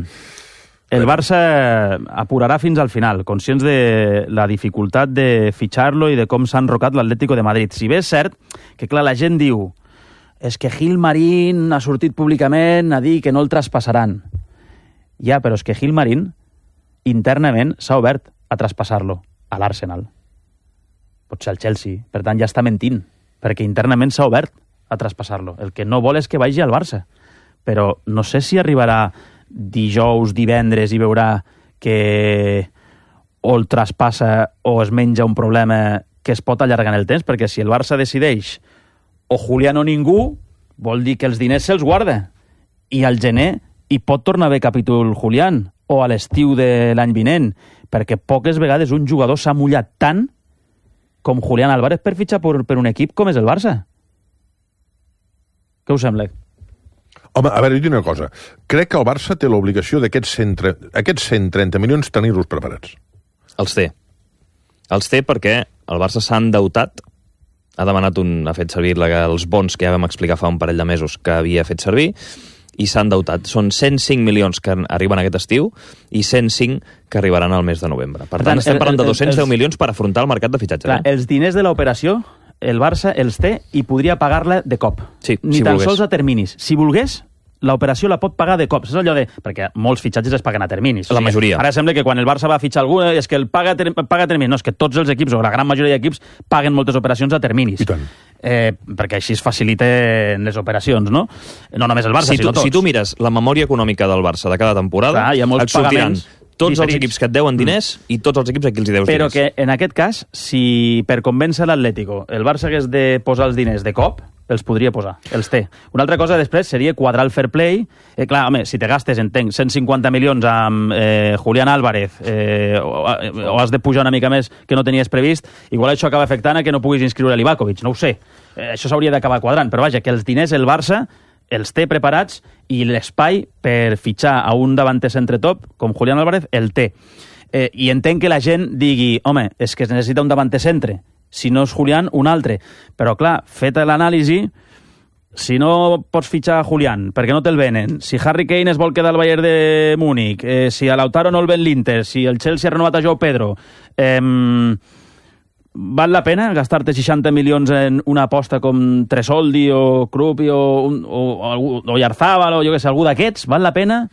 el Barça apurarà fins al final, conscients de la dificultat de fitxar-lo i de com s'ha enrocat l'Atlético de Madrid. Si bé és cert que, clar, la gent diu és que Gil Marín ha sortit públicament a dir que no el traspassaran. Ja, però és que Gil Marín internament s'ha obert a traspassar-lo a l'Arsenal. Potser al Chelsea. Per tant, ja està mentint, perquè internament s'ha obert a traspassar-lo. El que no vol és que vagi al Barça. Però no sé si arribarà dijous, divendres, i veurà que o el traspassa o es menja un problema que es pot allargar en el temps, perquè si el Barça decideix o Julián o ningú, vol dir que els diners se'ls guarda. I al gener hi pot tornar a haver capítol Julián, o a l'estiu de l'any vinent, perquè poques vegades un jugador s'ha mullat tant com Julián Álvarez per fitxar per un equip com és el Barça. Què us sembla? Home, a veure, jo dic una cosa. Crec que el Barça té l'obligació d'aquests 130 milions tenir-los preparats. Els té. Els té perquè el Barça s'ha endeutat, ha fet servir els bons que ja vam explicar fa un parell de mesos que havia fet servir, i s'ha endeutat. Són 105 milions que arriben aquest estiu i 105 que arribaran al mes de novembre. Per tant, estem parlant de 210 milions per afrontar el mercat de fitxatges. Clar, els diners de l'operació el Barça els té i podria pagar-la de cop. Sí, ni tan sols a terminis. Si volgués, l'operació la pot pagar de cop. És allò de... Perquè molts fitxatges es paguen a terminis. La majoria. Ara sembla que quan el Barça va fitxar algú és que el paga a terminis. No, és que tots els equips, o la gran majoria d'equips, paguen moltes operacions a terminis. I tant. Perquè així es faciliten les operacions, no? No només el Barça, sinó tots. Si tu mires la memòria econòmica del Barça de cada temporada, hi ha molts pagaments tots els equips que et deuen diners i tots els equips a qui els deus diners. Però que en aquest cas, si per convèncer l'Atlético el Barça hagués de posar els diners de cop, els podria posar, els té. Una altra cosa després seria quadrar el fair play. Clar, home, si te gastes, entenc, 150 milions amb Julián Álvarez o has de pujar una mica més que no tenies previst, igual això acaba afectant a que no puguis inscriure Livakovic, no ho sé. Això s'hauria d'acabar quadrant, però vaja, que els diners el Barça els té preparats i l'espai per fitxar a un davanter centre top com Julián Álvarez el té. I entenc que la gent digui, home, és que es necessita un davanter centre, si no és Julián, un altre. Però clar, feta l'anàlisi, si no pots fitxar a Julián perquè no te'l venen, si Harry Kane es vol quedar al Bayern de Múnich, si a Lautaro no el ven l'Inter, si el Chelsea ha renovat a Joao Pedro, val la pena gastar-te 60 milions en una aposta com Tresoldi o Krupi o Yarzábal o jo que sé, algú d'aquests? Val la pena?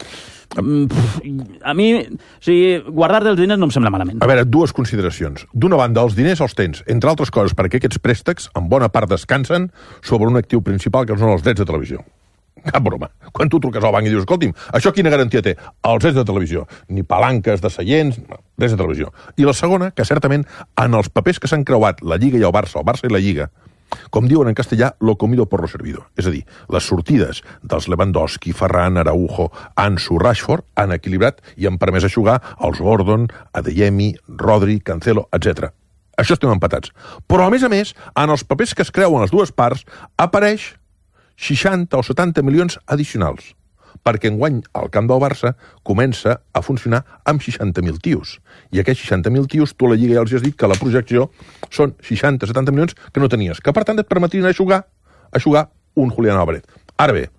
A mi, o sigui, guardar-te els diners no em sembla malament. A veure, dues consideracions. D'una banda, els diners els tens, entre altres coses, perquè aquests préstecs en bona part descansen sobre un actiu principal que són els drets de televisió. Cap broma. Quan tu truques al banc i dius, escolti'm, això quina garantia té? Els drets de televisió. Ni palanques de seients, no, drets de televisió. I la segona, que certament en els papers que s'han creuat la Lliga i el Barça i la Lliga, com diuen en castellà, lo comido por lo servido. És a dir, les sortides dels Lewandowski, Ferran, Araujo, Ansu, Rashford han equilibrat i han permès jugar als Gordon, Adeyemi, Rodri, Cancelo, etc. Això estem empatats. Però, a més, en els papers que es creuen les dues parts, apareix 60 o 70 milions addicionals, perquè enguany el camp del Barça comença a funcionar amb 60.000 tios. I aquests 60.000 tios, tu a la Lliga ja els has dit que la projecció són 60-70 milions que no tenies, que per tant et permetrien a jugar un Julián Álvarez. Ara bé,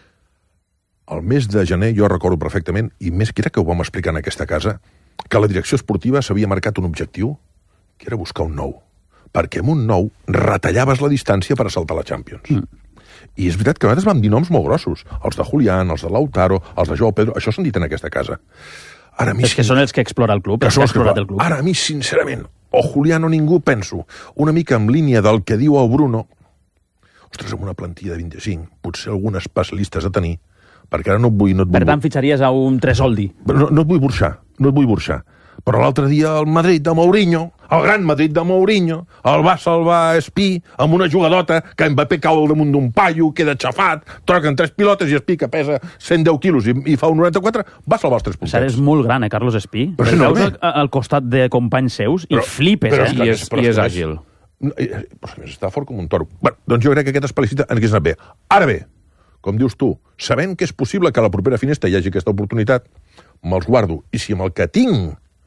el mes de gener jo recordo perfectament, i més crec que ho vam explicar en aquesta casa, que la direcció esportiva s'havia marcat un objectiu, que era buscar un nou. Perquè amb un nou retallaves la distància per assaltar la Champions. I és veritat que nosaltres vam dir noms molt grossos. Els de Julián, els de Lautaro, els de Joao Pedro. Això s'han dit en aquesta casa. És que són els que explora el club. Ara, a mi, sincerament, o Julián o ningú, penso, una mica en línia del que diu el Bruno, ostres, amb una plantilla de 25, potser algun especialista a tenir, perquè ara no et vull... Per tant, fitxaries a un Tresoldi. No et vull burxar. Però l'altre dia el Madrid de Mourinho, el gran Madrid de Mourinho, el va salvar Espí amb una jugadota que Mbappé cau al damunt d'un paio, queda xafat, troquen 3 pilotes i Espí, que pesa 110 quilos i fa un 94, va salvar els 3 puntets. És molt gran, Carlos Espí. Però veus al costat de companys seus i flipes, I és àgil. Però està fort com un toro. Bé, doncs jo crec que aquest especialista ens hagués anat bé. Ara bé, com dius tu, sabent que és possible que a la propera finestra hi hagi aquesta oportunitat, me'ls guardo. I si amb el que tinc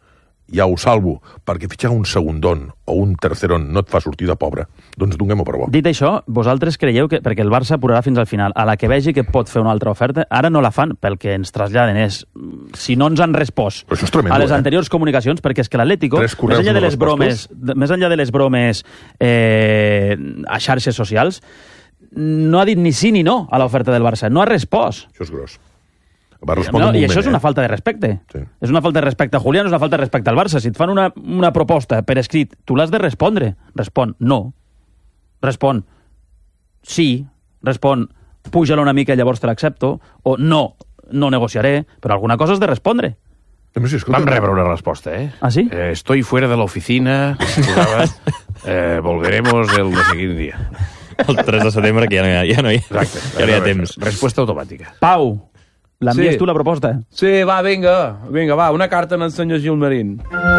ja ho salvo, perquè fitxar un segundon o un terceron no et fa sortir de pobre, doncs donem-ho per bo. Dit això, vosaltres creieu que, perquè el Barça apurarà fins al final, a la que vegi que pot fer una altra oferta, ara no la fan, pel que ens traslladen és, si no ens han respost tremendo, a les anteriors comunicacions, perquè és que l'Atlético, més enllà de les bromes a xarxes socials, no ha dit ni sí ni no a l'oferta del Barça, no ha respost. Això és gros. Va respondre I això és una falta de respecte. Sí. És una falta de respecte a Julián, és una falta de respecte al Barça. Si et fan una proposta per escrit, tu l'has de respondre. Respon no. Respon sí. Respon puja-la una mica i llavors te l'accepto. O no negociaré. Però alguna cosa has de respondre. Vam rebre una resposta, ¿eh? ¿Ah, sí? Estoy fuera de la oficina. Volveremos el no sé quin dia. El 3 de setembre, que ja no hi ha temps. Resposta automàtica. Pau, l'envies tu la proposta? Sí, va, vinga, una carta al senyor Gilmarín.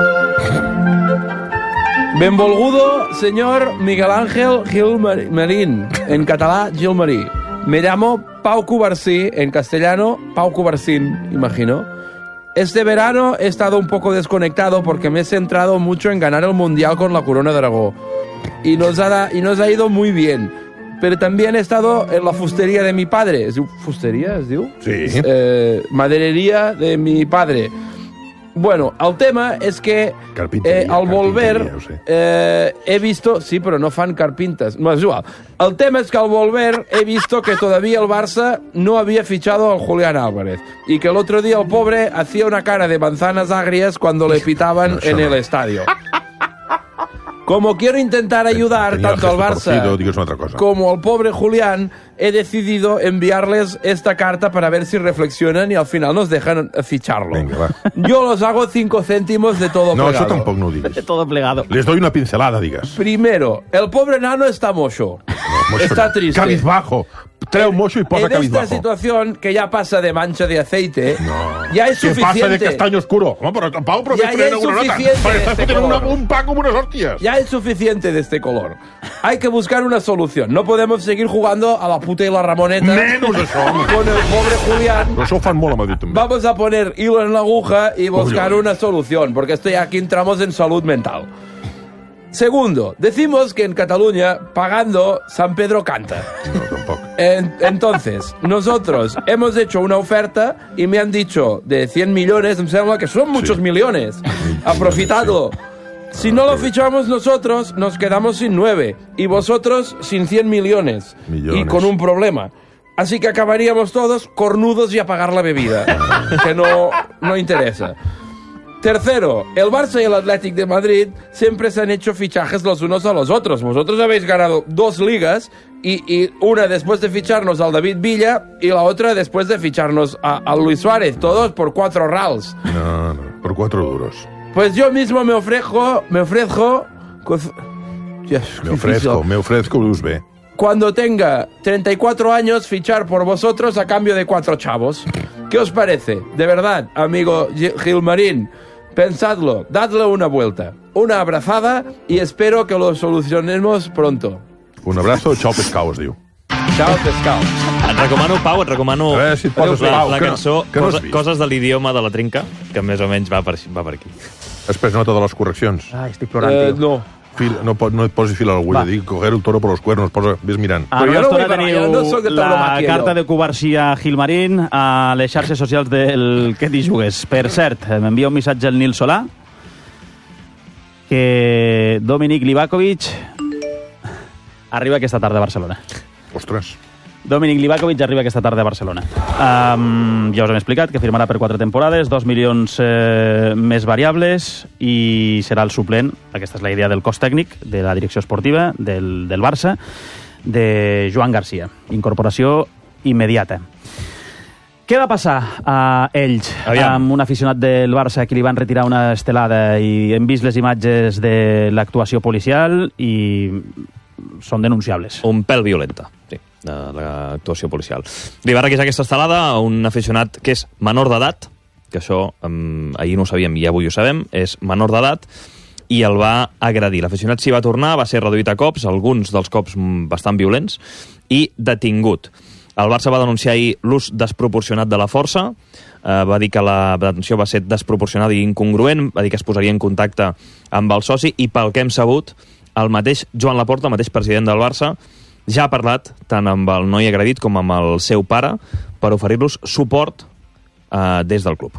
Benvolgudo, señor Miguel Ángel Gilmarín, en català, Gilmarí. Me llamo Pau Cubarsí, en castellano, Pau Cubarsín, imagino. Este verano he estado un poco desconectado porque me he centrado mucho en ganar el Mundial con la Corona de Aragó. Y nos ha ido muy bien. Pero también he estado en la fustería de mi padre. ¿Es fustería, es diu? Sí. Maderería de mi padre. Bueno, el tema és que al volver he visto... Sí, però no fan carpintes. No, és igual. El tema és que al volver he visto que todavía el Barça no había fichado al Julián Álvarez y que el otro día el pobre hacía una cara de manzanas agrias cuando le pitaban en el estadio. Como quiero intentar ayudar tanto al Barça como al pobre Julián, he decidido enviarles esta carta para ver si reflexionan y al final nos dejan ficharlo. Venga, Yo los hago 5 céntimos de todo plegado. No, eso tampoco no digas. De todo plegado. Les doy una pincelada, digas. Primero, el pobre nano está mocho. Está triste. Cabizbajo. Treu mocho y posa cabizbajo. En esta situación, que ya pasa de mancha de aceite, ya es suficiente. ¿Qué pasa de castaño oscuro? Home, però Pau, però ya es suficiente un pan como unas hostias. Ya es suficiente de este color. Hay que buscar una solución. No podemos seguir jugando a la puta y la Ramoneta menos eso, con el pobre Julián. Però això ho fan molt a Madrid, també. Vamos a poner hilo en la aguja y buscar una solución, porque aquí entramos en salud mental. Segundo, decimos que en Cataluña, pagando, San Pedro canta. No, tampoco. Entonces, nosotros hemos hecho una oferta y me han dicho de 100 millones, me sembla que son muchos millones. Aprofitadlo. Si no lo fichamos nosotros, nos quedamos sin 9 y vosotros sin 100 millones. Y con un problema. Así que acabaríamos todos cornudos y a pagar la bebida, que no interesa. Tercero, el Barça y el Atlético de Madrid siempre se han hecho fichajes los unos a los otros. Vosotros habéis ganado 2 ligas y una después de ficharnos al David Villa y la otra después de ficharnos a Luis Suárez, todos por 4 rals. No, por 4 duros. Pues yo mismo me ofrezco... Me ofrezco luz B. Cuando tenga 34 años, fichar por vosotros a cambio de 4 chavos. ¿Qué os parece? De verdad, amigo Gilmarín, pensadlo, dadle una vuelta, una abrazada y espero que lo solucionemos pronto. Un abrazo, chao pescao, es diu. Chao pescao. Et recomano, Pau, A veure si et poses la cançó Coses de l'idioma de la Trinca, que més o menys va per aquí. Després nota de les correccions. Ai, estic plorant, tio. No. No et posis fil a l'agulla, dic coger el toro por los cuernos, ves mirant. A la nostra teniu la carta de Cubarsí a Gilmarín a les xarxes socials del Què t'hi jugues. Per cert, m'envia un missatge el Nil Solà que Dominic Livakovic arriba aquesta tarda a Barcelona. Ostres. Dominic Livakovic arriba aquesta tarda a Barcelona. Ja us hem explicat que firmarà per 4 temporades, 2 milions més variables i serà el suplent, aquesta és la idea del cos tècnic, de la direcció esportiva del Barça, de Joan Garcia. Incorporació immediata. Què va passar a Elx amb un aficionat del Barça que li van retirar una estelada i hem vist les imatges de l'actuació policial i són denunciables. Un pèl violenta, sí, de l'actuació policial. Li va requisar aquesta estelada a un aficionat que és menor d'edat, que això ahir no ho sabíem i avui ho sabem, és menor d'edat, i el va agredir. L'aficionat s'hi va tornar, va ser reduït a cops, alguns dels cops bastant violents, i detingut. El Barça va denunciar ahir l'ús desproporcionat de la força, va dir que la detenció va ser desproporcionada i incongruent, va dir que es posaria en contacte amb el soci, i pel que hem sabut, el mateix Joan Laporta, el mateix president del Barça, ja ha parlat tant amb el noi agredit com amb el seu pare per oferir-los suport des del club.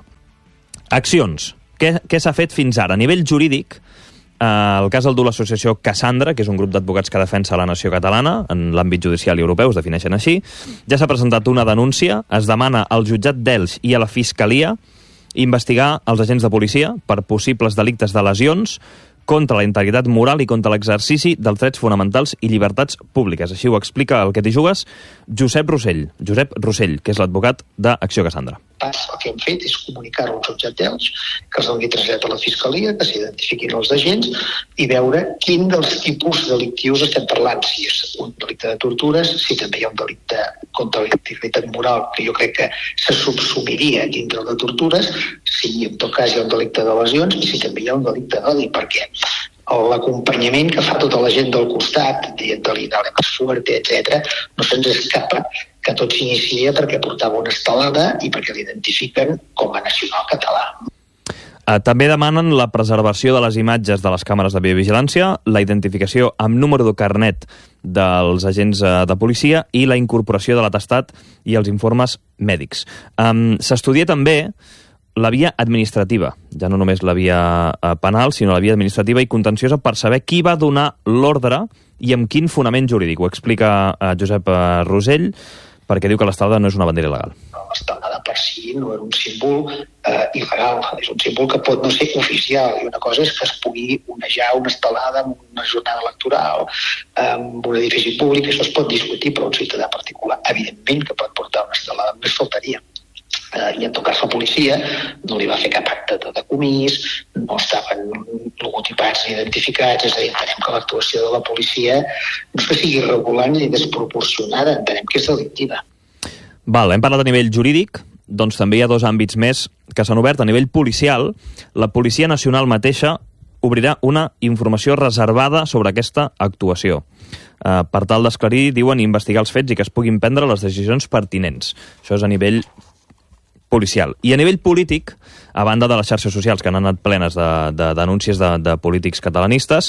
Accions. Què s'ha fet fins ara? A nivell jurídic, el cas el du l'associació Cassandra, que és un grup d'advocats que defensa la nació catalana en l'àmbit judicial i europeu, es defineixen així. Ja s'ha presentat una denúncia, es demana al jutjat d'Elx i a la Fiscalia investigar els agents de policia per possibles delictes de lesions contra la integritat moral i contra l'exercici dels drets fonamentals i llibertats públiques. Així ho explica el que t'hi jugues Josep Rossell, que és l'advocat d'Acció Cassandra. El que hem fet és comunicar-ho als jutjats d'Elx, que es doni trasllat a la Fiscalia, que s'identifiquin els agents i veure quin dels tipus delictius estem parlant. Si és un delicte de tortures, si també hi ha un delicte contra la integritat moral, que jo crec que se subsumiria dintre de tortures, si en tot cas hi ha un delicte de lesions i si també hi ha un delicte d'odi, perquè l'acompanyament que fa tota la gent del costat, dient-li dale más fuerte, etc., no se'ns escapa que tot s'inicia perquè portava una estelada i perquè l'identifiquen com a nacional català. També demanen la preservació de les imatges de les càmeres de videovigilància, la identificació amb número de carnet dels agents de policia i la incorporació de l'atestat i els informes mèdics. S'estudia també la via administrativa, ja no només la via penal, sinó la via administrativa i contenciosa per saber qui va donar l'ordre i amb quin fonament jurídic. Ho explica Josep Rossell, perquè diu que l'estelada no és una bandera il·legal. L'estelada per si no era un símbol il·legal, és un símbol que pot no ser oficial, i una cosa és que es pugui onejar una estelada en una jornada electoral, en un edifici públic, això es pot discutir, però un ciutadà particular, evidentment que pot portar una estelada, només faltaria. I en tot cas la policia no li va fer cap acte de decomís, no estaven logotipats ni identificats, és a dir, entenem que l'actuació de la policia no és que sigui irregular ni desproporcionada, entenem que és delictiva. Hem parlat a nivell jurídic, doncs també hi ha dos àmbits més que s'han obert. A nivell policial, la Policia Nacional mateixa obrirà una informació reservada sobre aquesta actuació. Per tal d'esclarir, diuen, investigar els fets i que es puguin prendre les decisions pertinents. Això és a nivell policial. I a nivell polític, a banda de les xarxes socials que han anat plenes de denúncies de polítics catalanistes,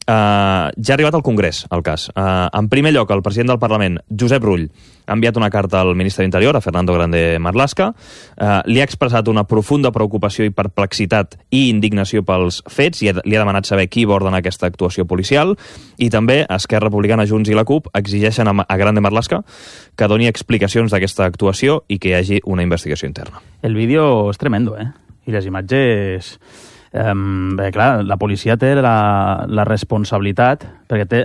ja ha arribat al Congrés el cas. En primer lloc, el president del Parlament, Josep Rull, ha enviat una carta al ministre d'Interior, a Fernando Grande Marlaska, li ha expressat una profunda preocupació i perplexitat i indignació pels fets, i li ha demanat saber qui va ordenar aquesta actuació policial, i també Esquerra Republicana, Junts i la CUP exigeixen a Grande Marlaska que doni explicacions d'aquesta actuació i que hi hagi una investigació interna. El vídeo és tremendo, I les imatges... clar, la policia té la responsabilitat, perquè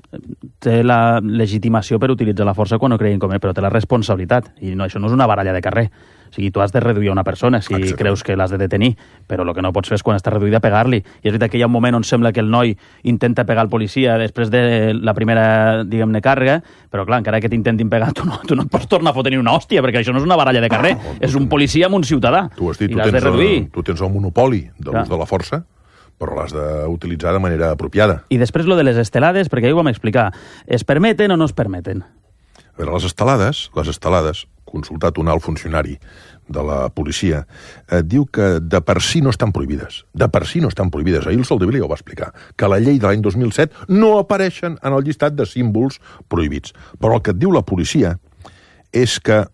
té la legitimació per utilitzar la força quan no creguin com ell, però té la responsabilitat, i no, això no és una baralla de carrer. O sigui, tu has de reduir una persona si creus que l'has de detenir, però el que no pots fer és quan està reduïda pegar-li. I és veritat que hi ha un moment on sembla que el noi intenta pegar el policia després de la primera, diguem-ne, càrrega, però clar, encara que t'intentin pegar, tu no et pots tornar a fotre ni una hòstia, perquè això no és una baralla de carrer, és un policia amb un ciutadà. Tu has dit, i l'has de reduir. Tu tens el monopoli de l'ús de la força, però l'has d'utilitzar de manera apropiada. I després lo de les estelades, perquè ahir ho vam explicar, es permeten o no es permeten? A veure, les estelades, consultat un alt funcionari de la policia, diu que de per si no estan prohibides. De per si no estan prohibides. Ahir el Soldevila ho va explicar, que la llei de l'any 2007 no apareixen en el llistat de símbols prohibits. Però el que et diu la policia és que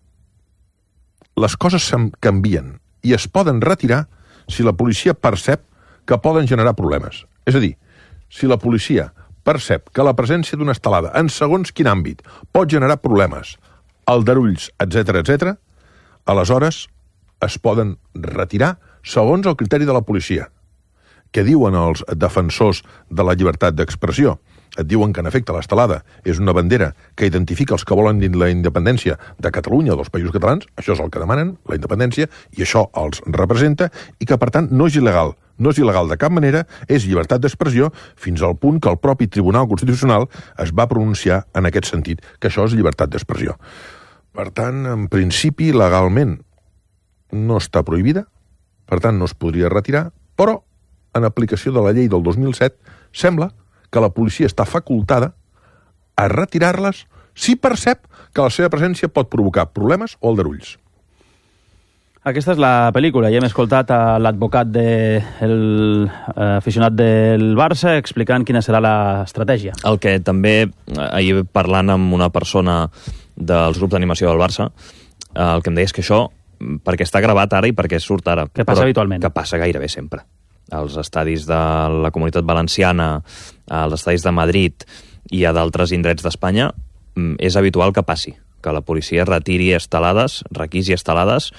les coses canvien i es poden retirar si la policia percep que poden generar problemes. És a dir, si la policia percep que la presència d'una estelada en segons quin àmbit pot generar problemes, aldarulls, etc., aleshores es poden retirar segons el criteri de la policia. Què diuen els defensors de la llibertat d'expressió? Et diuen que, en efecte, l'estelada és una bandera que identifica els que volen la independència de Catalunya o dels països catalans, això és el que demanen, la independència, i això els representa, i que, per tant, no és il·legal. No és il·legal de cap manera, és llibertat d'expressió, fins al punt que el propi Tribunal Constitucional es va pronunciar en aquest sentit, que això és llibertat d'expressió. Per tant, en principi, legalment no està prohibida, per tant, no es podria retirar, però, en aplicació de la llei del 2007, sembla que la policia està facultada a retirar-les si percep que la seva presència pot provocar problemes o aldarulls. Aquesta és la pel·lícula i hem escoltat a l'advocat aficionat del Barça explicant quina serà l'estratègia. El que també, ahir parlant amb una persona dels grups d'animació del Barça, el que em deia és que això, perquè està gravat ara i perquè surt ara. Que passa habitualment. Que passa gairebé sempre. Als estadis de la Comunitat Valenciana, als estadis de Madrid i a d'altres indrets d'Espanya, és habitual que passi, que la policia retiri estelades, requisi estelades,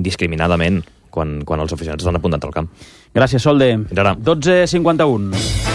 indiscriminadament quan els aficionats estan apuntats al camp. Gràcies, Solde. Fins ara. 12:51.